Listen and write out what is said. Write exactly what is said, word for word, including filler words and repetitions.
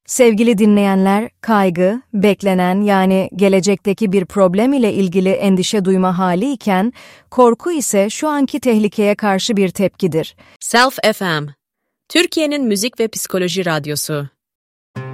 Sevgili dinleyenler, kaygı, beklenen yani gelecekteki bir problem ile ilgili endişe duyma hali iken, korku ise şu anki tehlikeye karşı bir tepkidir. Self F M, Türkiye'nin müzik ve psikoloji radyosu.